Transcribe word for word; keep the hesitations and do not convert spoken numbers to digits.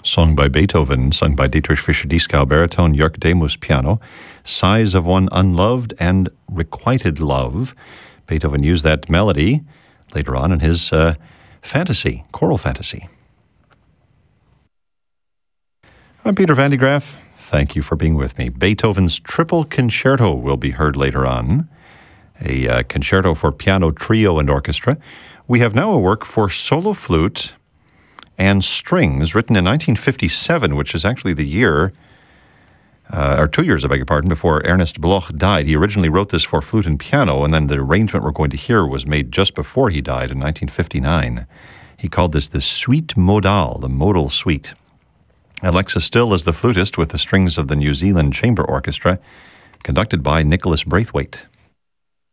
song by Beethoven, sung by Dietrich Fischer-Dieskau, baritone, Jörg Demus, piano, Sighs of One Unloved and Requited Love. Beethoven used that melody later on in his uh, fantasy, choral fantasy. I'm Peter Van de Graaff. Thank you for being with me. Beethoven's Triple Concerto will be heard later on, a uh, concerto for piano, trio, and orchestra. We have now a work for solo flute and strings, written in nineteen fifty-seven, which is actually the year, uh, or two years, I beg your pardon, before Ernest Bloch died. He originally wrote this for flute and piano, and then the arrangement we're going to hear was made just before he died in nineteen fifty-nine. He called this the Suite Modale, the modal suite. Alexa Still is the flutist with the strings of the New Zealand Chamber Orchestra, conducted by Nicholas Braithwaite.